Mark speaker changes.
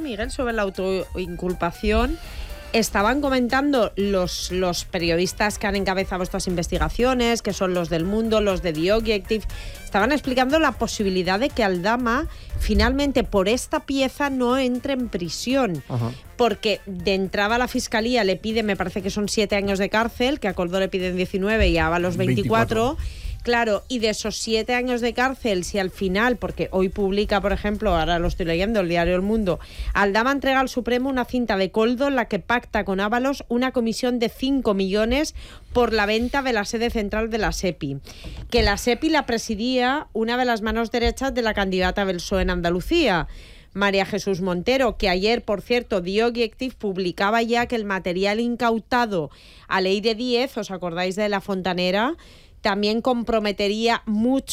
Speaker 1: Miguel, sobre la autoinculpación. Estaban comentando los periodistas que han encabezado estas investigaciones, que son los del Mundo, los de The Objective, estaban explicando la posibilidad de que Aldama finalmente por esta pieza no entre en prisión. Ajá. Porque de entrada la Fiscalía le pide, me parece que son 7 años de cárcel, que a Koldo le piden 19 y a Ábalos 24. Claro, y de esos 7 años de cárcel, si al final, porque hoy publica, por ejemplo, ahora lo estoy leyendo, el diario El Mundo, Aldama entrega al Supremo una cinta de Koldo en la que pacta con Ábalos una comisión de 5 millones por la venta de la sede central de la SEPI. Que la SEPI la presidía una de las manos derechas de la candidata del PSOE en Andalucía, María Jesús Montero, que ayer, por cierto, The Objective publicaba ya que el material incautado a ley de 10, ¿os acordáis de La Fontanera?, también comprometería mucho